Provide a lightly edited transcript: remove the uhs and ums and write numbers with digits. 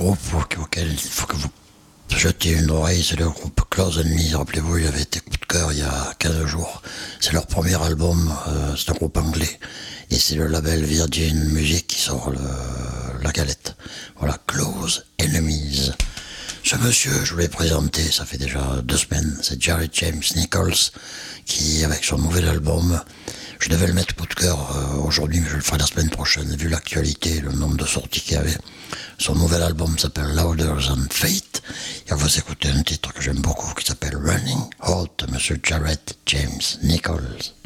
groupe auquel il faut que vous jetiez une oreille, c'est le groupe Close Enemy. Rappelez-vous, il avait été coup de cœur il y a 15 jours. C'est leur premier album, c'est un groupe anglais. Et c'est le label Virgin Music qui sort la galette. Voilà, Close Enemies. Ce monsieur, je vous l'ai présenté, ça fait déjà 2 semaines, c'est Jared James Nichols, qui, avec son nouvel album, je devais le mettre coup de cœur aujourd'hui, mais je le ferai la semaine prochaine, vu l'actualité, le nombre de sorties qu'il y avait. Son nouvel album s'appelle Louder Than Fate, et on va s'écouter un titre que j'aime beaucoup, qui s'appelle Running Out, monsieur Jared James Nichols.